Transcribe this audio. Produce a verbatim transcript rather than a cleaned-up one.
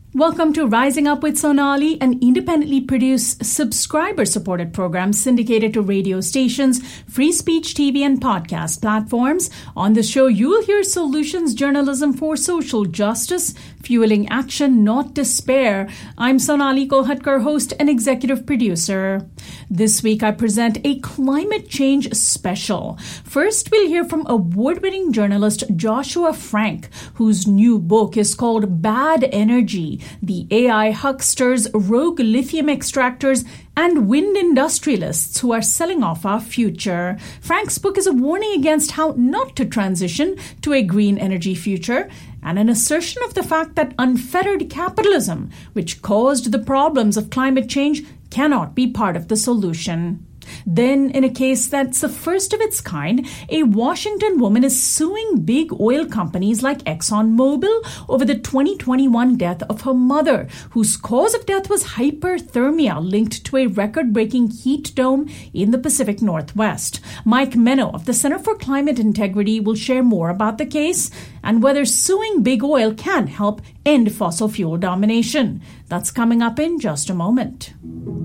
Welcome to Rising Up with Sonali, an independently produced, subscriber-supported program syndicated to radio stations, free speech T V, and podcast platforms. On the show, you'll hear solutions journalism for social justice, fueling action, not despair. I'm Sonali Kolhatkar, host and executive producer. This week, I present a climate change special. First, we'll hear from award-winning journalist Joshua Frank, whose new book is called Bad Energy: The A I Hucksters, Rogue Lithium Extractors, and Wind Industrialists Who Are Selling Off Our Future. Frank's book is a warning against how not to transition to a green energy future, and an assertion of the fact that unfettered capitalism, which caused the problems of climate change, cannot be part of the solution. Then, in a case that's the first of its kind, a Washington woman is suing big oil companies like ExxonMobil over the twenty twenty-one death of her mother, whose cause of death was hyperthermia linked to a record-breaking heat dome in the Pacific Northwest. Mike Menno of the Center for Climate Integrity will share more about the case and whether suing big oil can help end fossil fuel domination. That's coming up in just a moment.